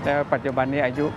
แล้วปัจจุบันนี้อายุ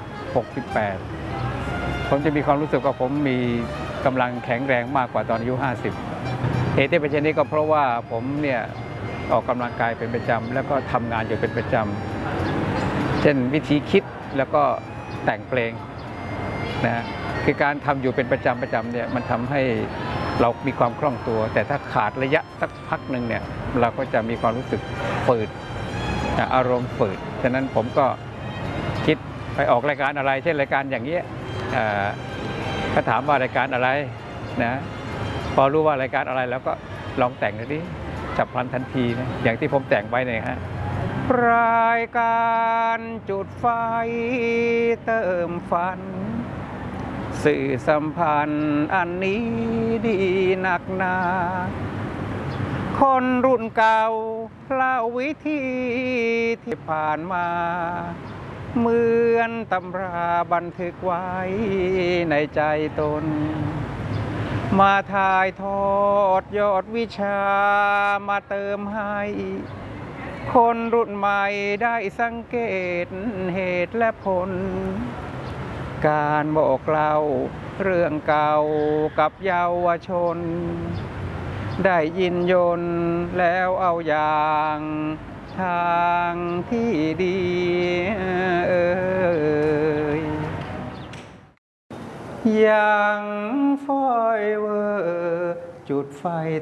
68 ผมจะมีความรู้สึกว่าผมมีกำลังแข็งแรงมากกว่าตอนอายุ 50 เหตุที่เป็นเช่นนี้ก็เพราะว่าผมเนี่ยออกกำลังกายเป็นประจำแล้วก็ทำงานอยู่เป็นประจำเช่นวิธีคิดแล้วก็แต่งเพลงนะคือการทำอยู่เป็นประจำเนี่ยมันทำให้เรามีความคล่องตัวแต่ถ้าขาดระยะสักพักหนึ่งเนี่ยเราก็จะมีความรู้สึกฝืดอารมณ์ฝืดฉะนั้นผมก็คิดไปออกรายการอะไรเช่นรายการอย่างนี้ก็ถามว่ารายการอะไรนะพอรู้ว่ารายการอะไรแล้วก็ลองแต่งดูดิจับพลันทันทีนะอย่างที่ผมแต่งไว้เนี่ยฮะรายการจุดไฟเติมฝันสื่อสัมพันธ์อันนี้ดีหนักหนาคนรุ่นเก่าเล่าวิธีที่ผ่านมาเหมือนตำราบันทึกไว้ในใจตนมาถ่ายทอดยอดวิชามาเติมให้คนรุ่นใหม่ได้สังเกตเหตุและผลการบอกเล่าเรื่องเก่ากับเยาวชนได้ยินยนต์แล้วเอาอย่างทางที่ดียังฟอยเวอร์จุดไฟ